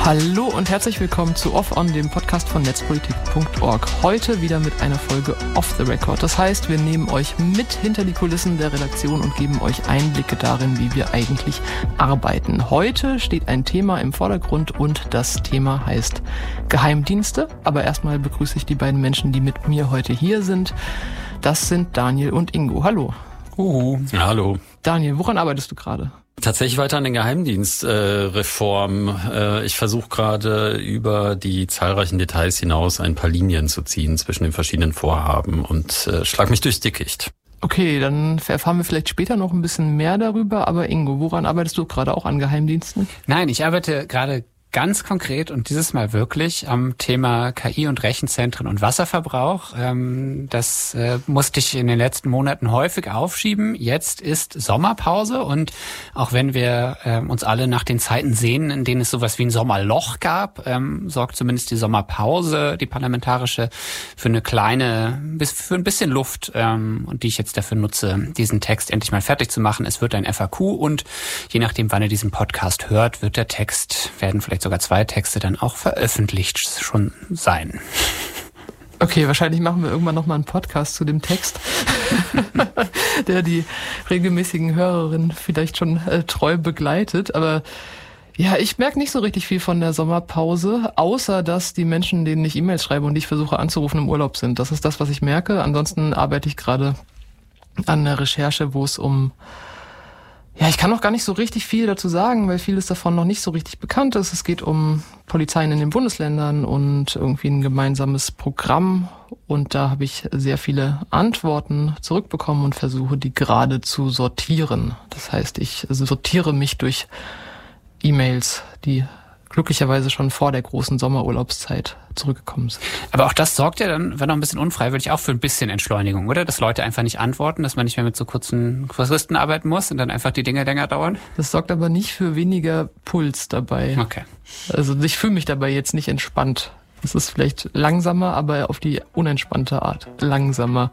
Hallo und herzlich willkommen zu Off On, dem Podcast von netzpolitik.org. Heute wieder mit einer Folge Off the Record. Das heißt, wir nehmen euch mit hinter die Kulissen der Redaktion und geben euch Einblicke darin, wie wir eigentlich arbeiten. Heute steht ein Thema im Vordergrund und das Thema heißt Geheimdienste. Aber erstmal begrüße ich die beiden Menschen, die mit mir heute hier sind. Das sind Daniel und Ingo. Hallo. Hallo. Daniel, woran arbeitest du gerade? Tatsächlich weiter an den Geheimdienstreform. Ich versuche gerade über die zahlreichen Details hinaus ein paar Linien zu ziehen zwischen den verschiedenen Vorhaben und schlag mich durchs Dickicht. Okay, dann erfahren wir vielleicht später noch ein bisschen mehr darüber. Aber Ingo, woran arbeitest du gerade, auch an Geheimdiensten? Nein, ich arbeite gerade ganz konkret und dieses Mal wirklich am Thema KI und Rechenzentren und Wasserverbrauch. Das musste ich in den letzten Monaten häufig aufschieben. Jetzt ist Sommerpause und auch wenn wir uns alle nach den Zeiten sehen, in denen es sowas wie ein Sommerloch gab, sorgt zumindest die Sommerpause, die parlamentarische, für ein bisschen Luft, und die ich jetzt dafür nutze, diesen Text endlich mal fertig zu machen. Es wird ein FAQ und je nachdem, wann ihr diesen Podcast hört, werden vielleicht sogar 2 Texte dann auch veröffentlicht schon sein. Okay, wahrscheinlich machen wir irgendwann nochmal einen Podcast zu dem Text, der die regelmäßigen Hörerinnen vielleicht schon treu begleitet. Aber ja, ich merke nicht so richtig viel von der Sommerpause, außer dass die Menschen, denen ich E-Mails schreibe und die ich versuche anzurufen, im Urlaub sind. Das ist das, was ich merke. Ansonsten arbeite ich gerade an der Recherche, wo es ich kann noch gar nicht so richtig viel dazu sagen, weil vieles davon noch nicht so richtig bekannt ist. Es geht um Polizeien in den Bundesländern und irgendwie ein gemeinsames Programm. Und da habe ich sehr viele Antworten zurückbekommen und versuche, die gerade zu sortieren. Das heißt, ich sortiere mich durch E-Mails, die glücklicherweise schon vor der großen Sommerurlaubszeit zurückgekommen sind. Aber auch das sorgt ja dann, wenn auch ein bisschen unfreiwillig, auch für ein bisschen Entschleunigung, oder? Dass Leute einfach nicht antworten, dass man nicht mehr mit so kurzen Fristen arbeiten muss und dann einfach die Dinge länger dauern? Das sorgt aber nicht für weniger Puls dabei. Okay. Also ich fühle mich dabei jetzt nicht entspannt. Es ist vielleicht langsamer, aber auf die unentspannte Art langsamer.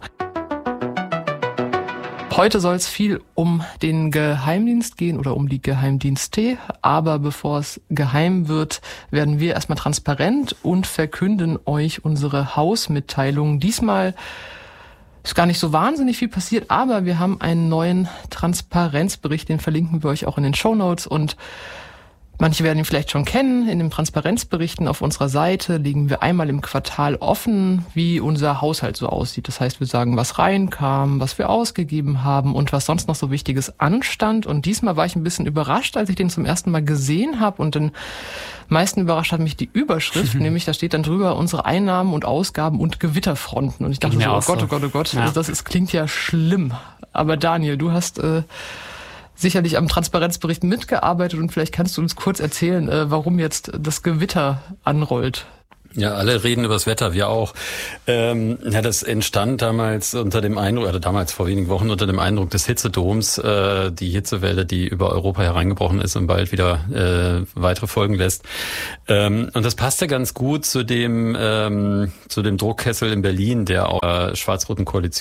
Heute soll es viel um den Geheimdienst gehen oder um die Geheimdienste, aber bevor es geheim wird, werden wir erstmal transparent und verkünden euch unsere Hausmitteilung. Diesmal ist gar nicht so wahnsinnig viel passiert, aber wir haben einen neuen Transparenzbericht, den verlinken wir euch auch in den Shownotes und manche werden ihn vielleicht schon kennen. In den Transparenzberichten auf unserer Seite legen wir einmal im Quartal offen, wie unser Haushalt so aussieht. Das heißt, wir sagen, was reinkam, was wir ausgegeben haben und was sonst noch so Wichtiges anstand. Und diesmal war ich ein bisschen überrascht, als ich den zum ersten Mal gesehen habe. Und den meisten überrascht hat mich die Überschrift, nämlich da steht dann drüber unsere Einnahmen und Ausgaben und Gewitterfronten. Und ich dachte so, oh Gott, oh Gott, oh Gott, ja. Das klingt ja schlimm. Aber Daniel, du hast sicherlich am Transparenzbericht mitgearbeitet und vielleicht kannst du uns kurz erzählen, warum jetzt das Gewitter anrollt. Ja, alle reden über das Wetter, wir auch. Das entstand damals vor wenigen Wochen unter dem Eindruck des Hitzedoms, die Hitzewelle, die über Europa hereingebrochen ist und bald wieder weitere Folgen lässt. Und das passte ganz gut zu dem Druckkessel in Berlin, der auch schwarz-roten Koalition